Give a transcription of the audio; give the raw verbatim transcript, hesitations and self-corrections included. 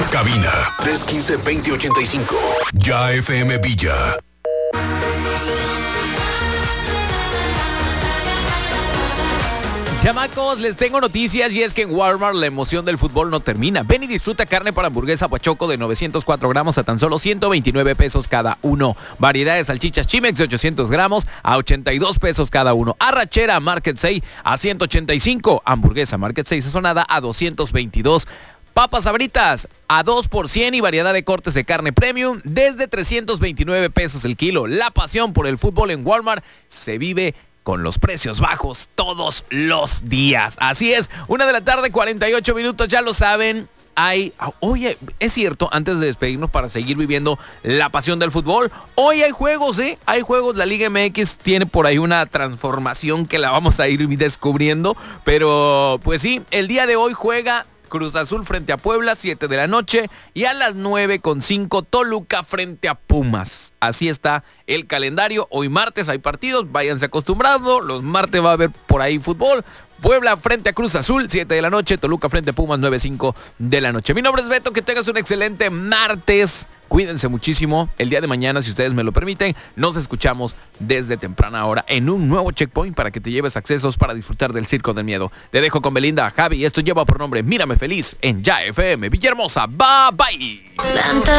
cabina tres uno cinco, dos cero ocho cinco. Ya F M Villa. Chamacos, les tengo noticias y es que en Walmart la emoción del fútbol no termina. Ven y disfruta carne para hamburguesa Huachoco de novecientos cuatro gramos a tan solo ciento veintinueve pesos cada uno. Variedad de salchichas Chimex de ochocientos gramos a ochenta y dos pesos cada uno. Arrachera Market seis a ciento ochenta y cinco. Hamburguesa Market seis sazonada a doscientos veintidós. Papas Sabritas a dos por cien y variedad de cortes de carne premium desde trescientos veintinueve pesos el kilo. La pasión por el fútbol en Walmart se vive con los precios bajos todos los días. Así es, una de la tarde, cuarenta y ocho minutos, ya lo saben. Hay, oye, es cierto, antes de despedirnos para seguir viviendo la pasión del fútbol, hoy hay juegos, ¿eh? Hay juegos, la Liga M X tiene por ahí una transformación que la vamos a ir descubriendo, pero pues sí, el día de hoy juega Cruz Azul frente a Puebla, siete de la noche, y a las nueve con cinco Toluca frente a Pumas. Así está el calendario. Hoy martes hay partidos, váyanse acostumbrando, los martes va a haber por ahí fútbol. Puebla frente a Cruz Azul, siete de la noche, Toluca frente a Pumas, nueve cinco de la noche. Mi nombre es Beto, que tengas un excelente martes. Cuídense muchísimo. El día de mañana, si ustedes me lo permiten, nos escuchamos desde temprana hora en un nuevo checkpoint para que te lleves accesos para disfrutar del Circo del Miedo. Te dejo con Belinda, Javi, esto lleva por nombre Mírame Feliz en Ya F M Villahermosa. Bye bye.